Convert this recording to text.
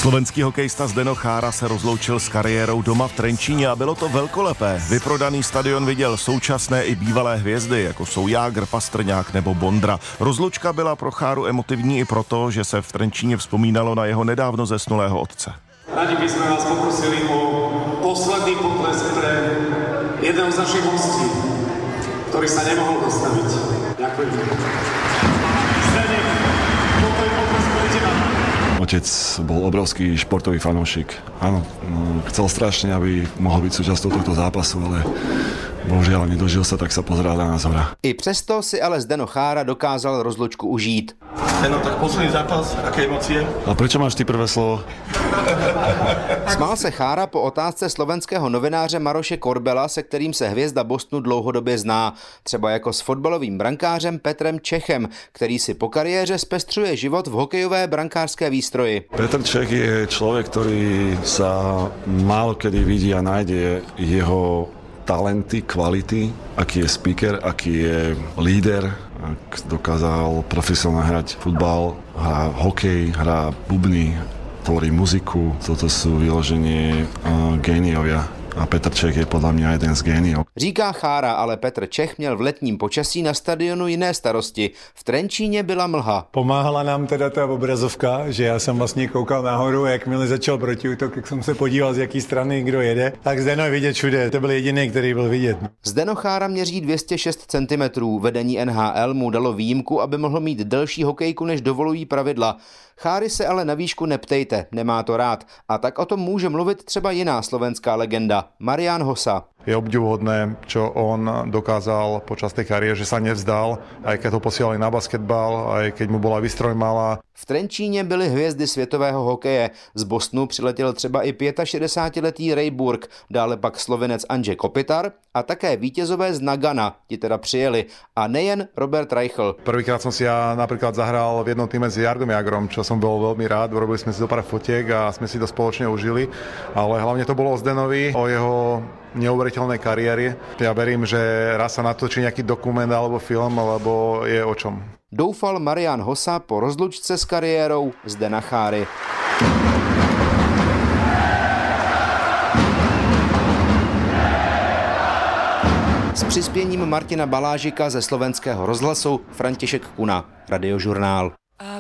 Slovenský hokejista Zdeno Chára se rozloučil s kariérou doma v Trenčíně a bylo to velkolepé. Vyprodaný stadion viděl současné i bývalé hvězdy, jako jsou Jágr, Pastrňák nebo Bondra. Rozlučka byla pro Cháru emotivní i proto, že se v Trenčíně vzpomínalo na jeho nedávno zesnulého otce. Radi by sme vás poprosili o posledný potlesk pre jedného z našich hostí, ktorý sa nemohol dostaviť. Ďakujem. Otec bol obrovský športový fanúšik. Áno, chcel strašne, aby mohol byť súčasťou tohto zápasu, ale bohužiaľ nedožil sa, tak sa pozeral na nás hora. I přesto si ale Zdeno Chára dokázal rozlučku užít. Zdeno, tak posledný zápas, aké emócie? A prečo máš ty prvé slovo? Smál se Chára po otázce slovenského novináře Maroše Korbela, se kterým se hvězda Bostonu dlouhodobě zná. Třeba jako s fotbalovým brankářem Petrem Čechem, který si po kariéře zpestřuje život v hokejové brankářské výstroji. Petr Čech je človek, ktorý sa málo kedy vidí a nájde jeho talenty, kvality, aký je speaker, aký je líder, ak dokázal profesionálne hrať futbal, hrá hokej, hrá bubny, tvorí muziku. Toto sú vyloženie géniovia. A Petr Čech je podle mě jeden z géniů. Říká Chára, ale Petr Čech měl v letním počasí na stadionu jiné starosti. V Trenčíně byla mlha. Pomáhala nám teda ta obrazovka, že já jsem vlastně koukal nahoru, jakmile začal protiútok, jak jsem se podíval, z jaký strany kdo jede. Tak Zdeno je vidět všude, to byl jediný, který byl vidět. Zdeno Chára měří 206 cm. Vedení NHL mu dalo výjimku, aby mohl mít delší hokejku, než dovolují pravidla. Cháry se ale na výšku neptejte, nemá to rád. A tak o tom může mluvit třeba jiná slovenská legenda, Marián Hossa. Je obdivuhodné, čo on dokázal počas tej kariéry, že sa nevzdal, aj keď ho posielali na basketbal, aj keď mu bola výstroj malá. V Trenčíně byly hvězdy světového hokeje. Z Bostonu přiletěl třeba i 65letý Ray Burke, dále pak Slovenec Andrzej Kopitar a také vítězové z Nagana, ti teda přijeli. A nejen Robert Reichel. Prvýkrát som si ja napríklad zahral v jednom týme s Jardom Jagrom, čo som bol veľmi rád. Robili sme si do pár fotiek a sme si to spoločne užili. Ale hlavne to bolo o Zdenovi, o jeho neuveriteľnej kariéry. Ja verím, že raz sa natočí nejaký dokument alebo film, lebo je o čom. Doufal Marián Hossa po rozlučce s kariérou Zdena Cháry. S přispěním Martina Balážika ze Slovenského rozhlasu František Kuna, Radiožurnál.